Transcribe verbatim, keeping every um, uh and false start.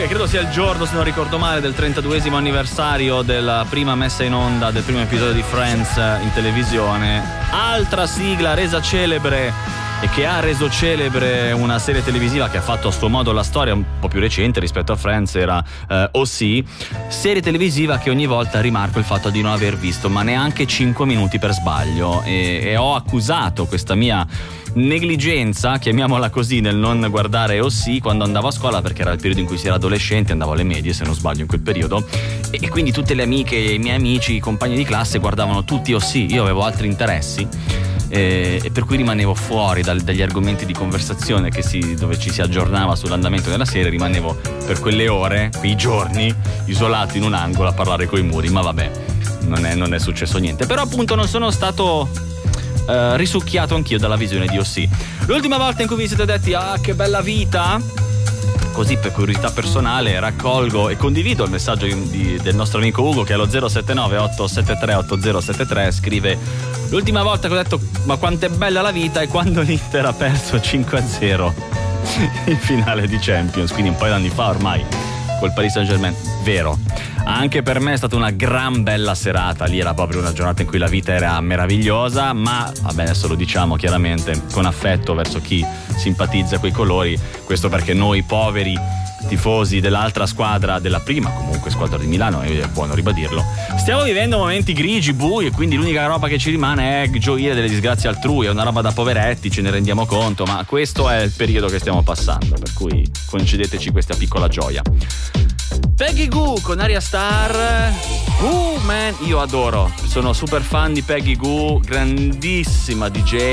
credo sia il giorno, se non ricordo male, del trentaduesimo anniversario della prima messa in onda del primo episodio di Friends in televisione. Altra sigla resa celebre e che ha reso celebre una serie televisiva che ha fatto a suo modo la storia, un po' più recente rispetto a Friends, era eh, O C, serie televisiva che ogni volta rimarco il fatto di non aver visto ma neanche cinque minuti per sbaglio, e, e ho accusato questa mia negligenza, chiamiamola così, nel non guardare O C quando andavo a scuola, perché era il periodo in cui si era adolescenti, andavo alle medie se non sbaglio in quel periodo, e, e quindi tutte le amiche, i miei amici, i compagni di classe guardavano tutti O C, io avevo altri interessi. E, e per cui rimanevo fuori dal, dagli argomenti di conversazione che si, dove ci si aggiornava sull'andamento della serie. Rimanevo per quelle ore, quei giorni, isolato in un angolo a parlare coi muri, ma vabbè, non è, non è successo niente. Però appunto non sono stato uh, risucchiato anch'io dalla visione di O C. L'ultima volta in cui vi siete detti ah che bella vita, così per curiosità personale raccolgo e condivido il messaggio di, del nostro amico Ugo, che è allo zero sette nove otto sette tre otto zero sette tre, scrive: l'ultima volta che ho detto ma quanto è bella la vita è quando l'Inter ha perso cinque a zero in finale di Champions, quindi un paio d'anni fa ormai, col Paris Saint-Germain. Vero, anche per me è stata una gran bella serata, lì era proprio una giornata in cui la vita era meravigliosa, ma vabbè, adesso lo diciamo chiaramente con affetto verso chi simpatizza quei colori, questo perché noi poveri tifosi dell'altra squadra, della prima comunque squadra di Milano, è buono ribadirlo, stiamo vivendo momenti grigi, bui, e quindi l'unica roba che ci rimane è gioire delle disgrazie altrui, è una roba da poveretti, ce ne rendiamo conto, ma questo è il periodo che stiamo passando, per cui concedeteci questa piccola gioia. Peggy Goo con Arya Star. Uh man, io adoro, sono super fan di Peggy Goo, grandissima D J.